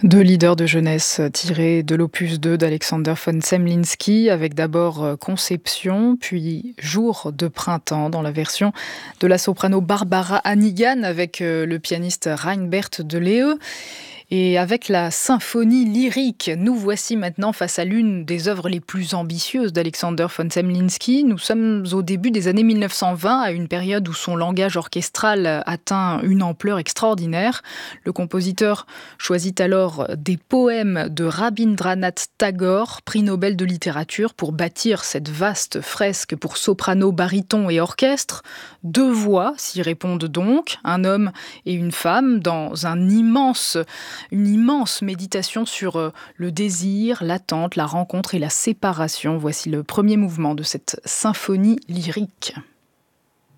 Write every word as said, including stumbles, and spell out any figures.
Deux leaders de jeunesse tirés de l'opus deux d'Alexander von Zemlinsky, avec d'abord Conception, puis Jour de printemps dans la version de la soprano Barbara Hannigan avec le pianiste Reinbert de Leeuw. Et avec la symphonie lyrique, nous voici maintenant face à l'une des œuvres les plus ambitieuses d'Alexander von Zemlinsky. Nous sommes au début des années mille neuf cent vingt, à une période où son langage orchestral atteint une ampleur extraordinaire. Le compositeur choisit alors des poèmes de Rabindranath Tagore, prix Nobel de littérature, pour bâtir cette vaste fresque pour soprano, baryton et orchestre. Deux voix s'y répondent donc, un homme et une femme, dans un immense... Une immense méditation sur le désir, l'attente, la rencontre et la séparation. Voici le premier mouvement de cette symphonie lyrique.